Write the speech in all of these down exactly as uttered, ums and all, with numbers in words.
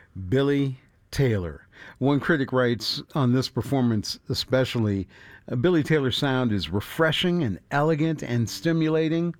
Billy Taylor. One critic writes on this performance especially, uh, Billy Taylor's sound is refreshing and elegant and stimulating.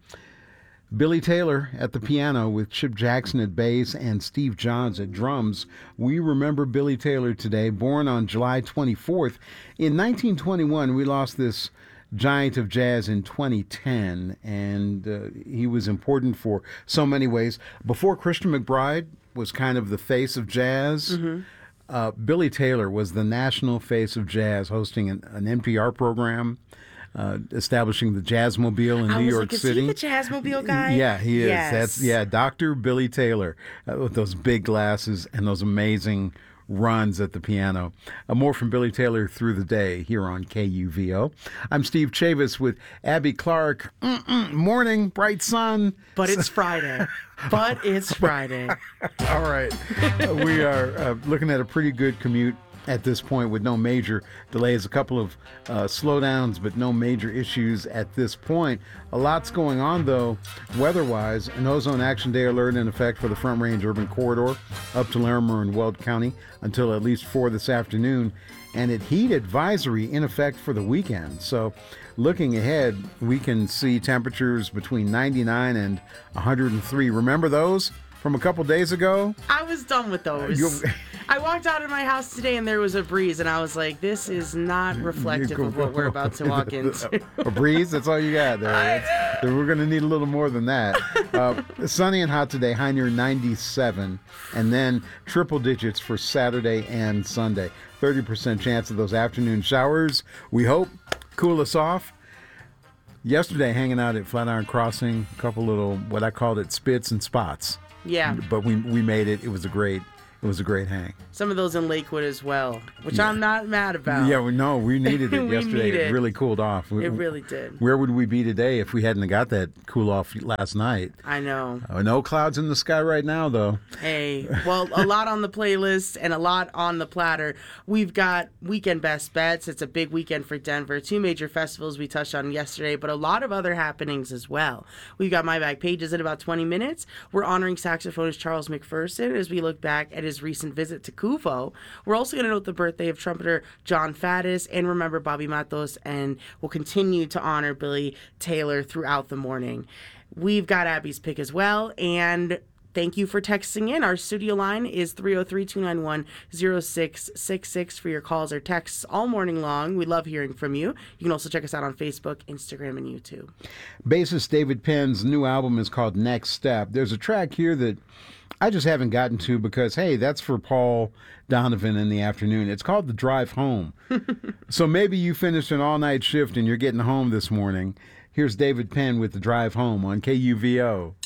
Billy Taylor at the piano with Chip Jackson at bass and Steve Johns at drums. We remember Billy Taylor today, born on July twenty-fourth. In nineteen twenty-one, we lost this giant of jazz in twenty ten, and uh, he was important for so many ways. Before Christian McBride was kind of the face of jazz, mm-hmm. uh, Billy Taylor was the national face of jazz, hosting an, an N P R program. Uh, establishing the Jazzmobile in I New was York like, is City. He the Jazzmobile guy? Yeah, he is. Yes. That's yeah, Doctor Billy Taylor uh, with those big glasses and those amazing runs at the piano. Uh, more from Billy Taylor through the day here on K U V O. I'm Steve Chavis with Abby Clark. Mm-mm, morning, bright sun. But it's Friday. But it's Friday. All right. Uh, we are uh, looking at a pretty good commute at this point with no major delays. A couple of uh, slowdowns, but no major issues at this point. A lot's going on, though, weather-wise. An ozone action day alert in effect for the Front Range Urban Corridor up to Larimer and Weld County until at least four this afternoon. And a heat advisory in effect for the weekend. So looking ahead, we can see temperatures between ninety-nine and one hundred three. Remember those from a couple days ago? I was done with those. You're- I walked out of my house today and there was a breeze, and I was like, this is not reflective of what we're about to walk into. A breeze? That's all you got there. That's, we're going to need a little more than that. Uh, sunny and hot today, high near ninety-seven, and then triple digits for Saturday and Sunday. thirty percent chance of those afternoon showers. We hope cool us off. Yesterday, hanging out at Flatiron Crossing, a couple little, what I called it, spits and spots. Yeah. But we we made it. It was a great It was a great hang. Some of those in Lakewood as well, which yeah. I'm not mad about. Yeah, we no, we needed it we yesterday. need it. it really cooled off. It really did. Where would we be today if we hadn't got that cool off last night? I know. Uh, no clouds in the sky right now, though. Hey, well, a lot on the playlist and a lot on the platter. We've got weekend best bets. It's a big weekend for Denver. Two major festivals we touched on yesterday, but a lot of other happenings as well. We've got My Back Pages in about twenty minutes. We're honoring saxophonist Charles McPherson as we look back at his recent visit to Cuvo. We're also going to note the birthday of trumpeter John Faddis and remember Bobby Matos, and we'll continue to honor Billy Taylor throughout the morning. We've got Abby's pick as well, and thank you for texting in. Our studio line is three oh three, two nine one, oh six six six for your calls or texts all morning long. We love hearing from you. You can also check us out on Facebook, Instagram, and YouTube. Bassist David Penn's new album is called Next Step. There's a track here that I just haven't gotten to because, hey, that's for Paul Donovan in the afternoon. It's called The Drive Home. So maybe you finished an all-night shift and you're getting home this morning. Here's David Penn with The Drive Home on K U V O.